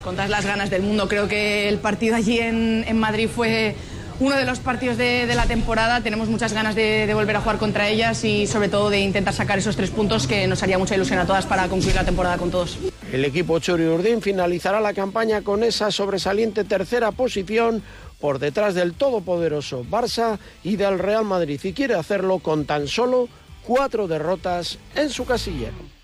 Con todas las ganas del mundo, creo que el partido allí en Madrid fue uno de los partidos de la temporada. Tenemos muchas ganas de volver a jugar contra ellas y sobre todo de intentar sacar esos 3 puntos que nos haría mucha ilusión a todas para concluir la temporada con todos. El equipo Txuri-Urdin finalizará la campaña con esa sobresaliente tercera posición por detrás del todopoderoso Barça y del Real Madrid, y quiere hacerlo con tan solo 4 derrotas en su casillero.